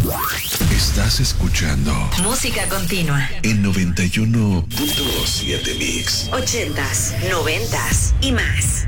Estás escuchando Música continua en 91.7 Mix. 80s, 90s y más.